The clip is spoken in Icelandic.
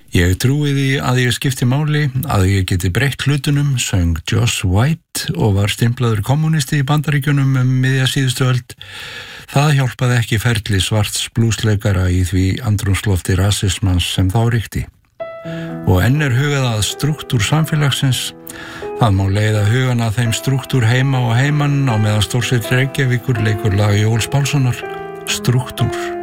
Ég trúi því að ég skipti máli, að ég geti breytt hlutunum, söng Josh White og var stimplaður kommunisti í Bandaríkjunum miðja síðustu öld. Það hjálpaði ekki ferli svarts blúsleikara í því andrúmslofti rasismans sem þá ríkti. Og enn hugað að strúktúr samfélagsins. Það má leiða hugan að þeim strúktúr heima og heimann á meðan Stórsveit Reykjavíkur leikur lag Jóls Pálssonar, Strúktúr.